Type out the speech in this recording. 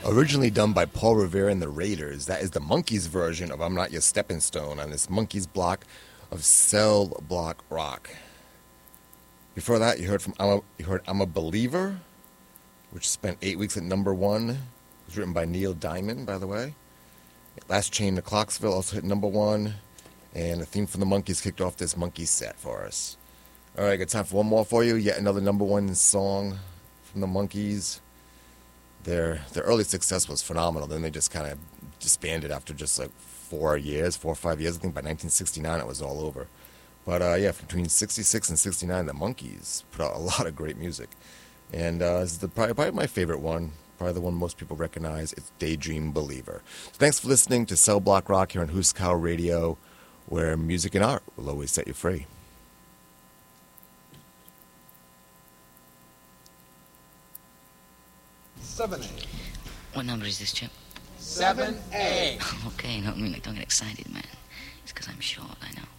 Originally done by Paul Revere and the Raiders, that is the Monkees version of I'm Not Your Stepping Stone on this Monkees block of Cell Block Rock. Before that, you heard I'm a Believer, which spent 8 weeks at #1. It was written by Neil Diamond, by the way. Last Chain to Clarksville also hit #1. And the theme from the Monkees kicked off this Monkees set for us. All right, got time for one more for you. Yet another #1 song from the Monkees. Their early success was phenomenal. Then they just kind of disbanded after just like 4 or 5 years. I think by 1969 it was all over. But yeah, between 66 and 69, the Monkees put out a lot of great music. And this is probably my favorite one. Probably the one most people recognize. It's Daydream Believer. So thanks for listening to Cell Block Rock here on Huskow Radio, where music and art will always set you free. Seven A. What number is this, Chip? 7A. Okay, don't get excited, man. It's because I'm short, I know.